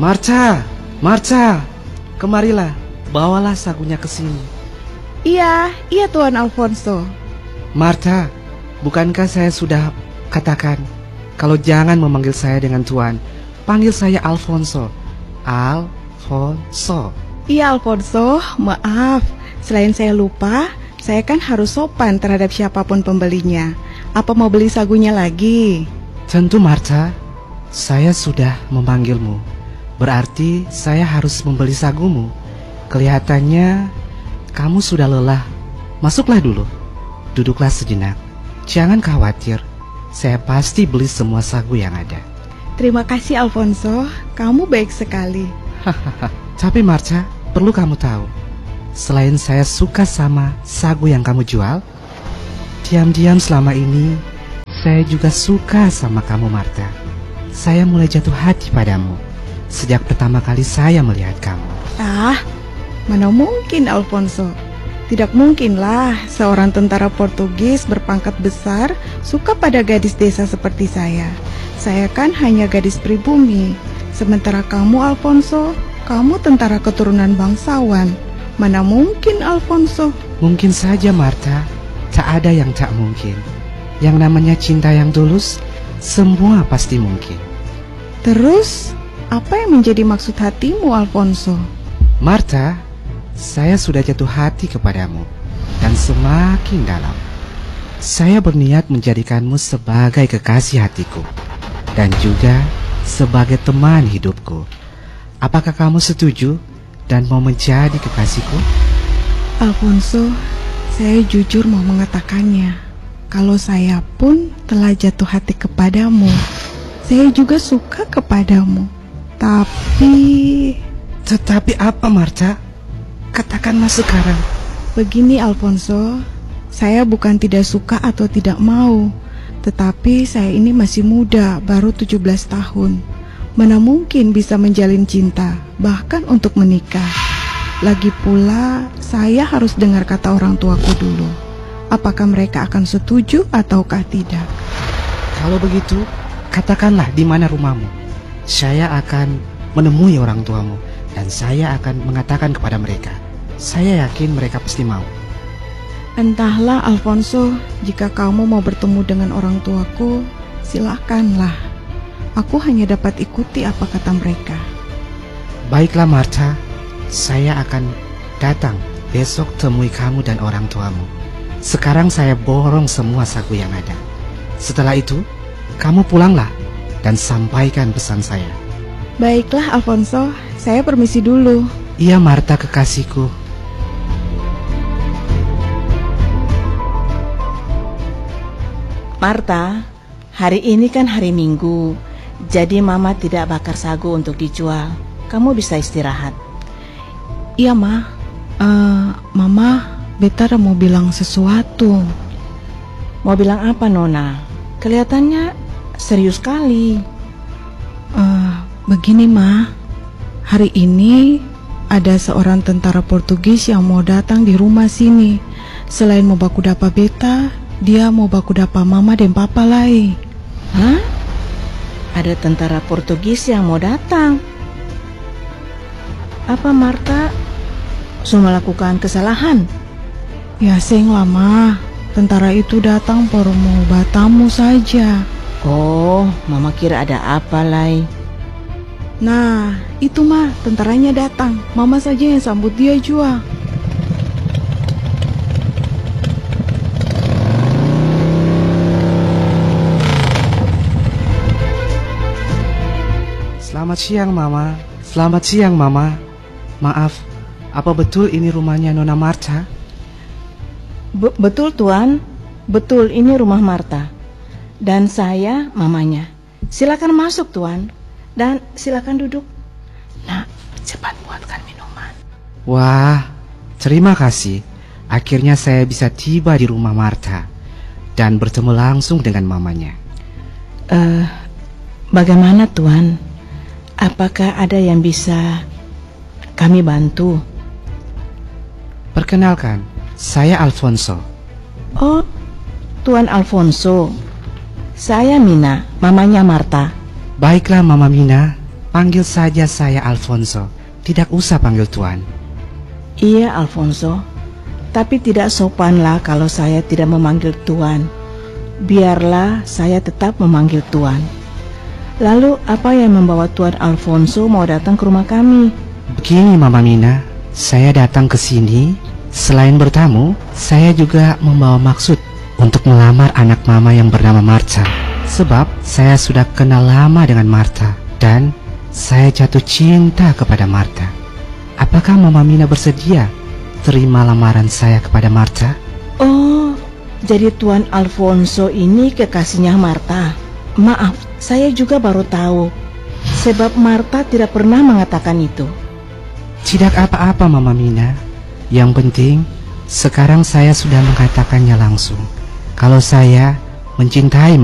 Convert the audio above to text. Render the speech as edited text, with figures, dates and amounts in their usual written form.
Marta, Marta, kemarilah, bawalah sagunya ke sini. Iya Tuan Alfonso. Marta, bukankah saya sudah katakan kalau jangan memanggil saya dengan Tuan, panggil saya Alfonso. Alfonso. Iya Alfonso, maaf. Selain saya lupa, saya kan harus sopan terhadap siapapun pembelinya. Apa mau beli sagunya lagi? Tentu Marta, saya sudah memanggilmu. Berarti saya harus membeli sagumu. Kelihatannya kamu sudah lelah. Masuklah dulu. Duduklah sejenak. Jangan khawatir. Saya pasti beli semua sagu yang ada. Terima kasih Alfonso, kamu baik sekali. Tapi Marta, perlu kamu tahu, selain saya suka sama sagu yang kamu jual, diam-diam selama ini saya juga suka sama kamu Marta. Saya mulai jatuh hati padamu sejak pertama kali saya melihat kamu. Mana mungkin Alfonso. Tidak mungkinlah seorang tentara Portugis berpangkat besar suka pada gadis desa seperti saya. Saya kan hanya gadis pribumi. Sementara kamu Alfonso, kamu tentara keturunan bangsawan. Mana mungkin Alfonso. Mungkin saja Marta, tak ada yang tak mungkin. Yang namanya cinta yang tulus, semua pasti mungkin. Terus, apa yang menjadi maksud hatimu Alfonso? Marta, saya sudah jatuh hati kepadamu dan semakin dalam. Saya berniat menjadikanmu sebagai kekasih hatiku dan juga sebagai teman hidupku. Apakah kamu setuju dan mau menjadi kekasihku? Alfonso, saya jujur mau mengatakannya. Kalau saya pun telah jatuh hati kepadamu. Saya juga suka kepadamu. Tetapi apa Marta? Katakanlah sekarang. Begini Alfonso, saya bukan tidak suka atau tidak mau, tetapi saya ini masih muda, baru 17 tahun. Mana mungkin bisa menjalin cinta, bahkan untuk menikah. Lagi pula, saya harus dengar kata orang tuaku dulu. Apakah mereka akan setuju ataukah tidak? Kalau begitu, katakanlah di mana rumahmu. Saya akan menemui orang tuamu dan saya akan mengatakan kepada mereka. Saya yakin mereka pasti mau. Entahlah Alfonso, jika kamu mau bertemu dengan orang tuaku, silakanlah. Aku hanya dapat ikuti apa kata mereka. Baiklah Marta, saya akan datang besok temui kamu dan orang tuamu. Sekarang saya borong semua sagu yang ada. Setelah itu, kamu pulanglah dan sampaikan pesan saya. Baiklah Alfonso, saya permisi dulu. Iya Marta kekasihku. Marta, hari ini kan hari Minggu, jadi Mama tidak bakar sagu untuk dijual. Kamu bisa istirahat. Iya Ma, Mama, beta mau bilang sesuatu. Mau bilang apa Nona? Kelihatannya serius sekali. Begini Ma, hari ini ada seorang tentara Portugis yang mau datang di rumah sini. Selain mau baku dapa beta, dia mau baku dapa Mama dan Papa lagi. Hah? Ada tentara Portugis yang mau datang? Apa Marta sudah melakukan kesalahan? Ya seng lama, tentara itu datang baru mau batamu saja. Oh, Mama kira ada apa lagi. Nah, itu mah tentaranya datang. Mama saja yang sambut dia jua. Selamat siang Mama. Selamat siang Mama. Maaf, apa betul ini rumahnya Nona Marta? Betul Tuan, betul ini rumah Marta. Dan saya mamanya. Silakan masuk Tuan. Dan silakan duduk. Nah, cepat buatkan minuman. Wah, terima kasih. Akhirnya saya bisa tiba di rumah Marta dan bertemu langsung dengan mamanya. Bagaimana Tuan? Apakah ada yang bisa kami bantu? Perkenalkan, saya Alfonso. Oh, Tuan Alfonso. Saya Mina, mamanya Marta. Baiklah Mama Mina, Panggil saja saya Alfonso. Tidak usah panggil Tuan. Iya, Alfonso. Tapi tidak sopanlah kalau saya tidak memanggil Tuan. Biarlah saya tetap memanggil Tuan. Lalu apa yang membawa Tuan Alfonso mau datang ke rumah kami? Begini Mama Mina, saya datang ke sini selain bertamu, saya juga membawa maksud untuk melamar anak Mama yang bernama Marta. Sebab saya sudah kenal lama dengan Marta dan saya jatuh cinta kepada Marta. Apakah Mama Mina bersedia terima lamaran saya kepada Marta? Oh, jadi Tuan Alfonso ini kekasihnya Marta. Maaf, saya juga baru tahu. Sebab Marta tidak pernah mengatakan itu. Tidak apa-apa Mama Mina. Yang penting sekarang saya sudah mengatakannya langsung. Kalau saya mencintai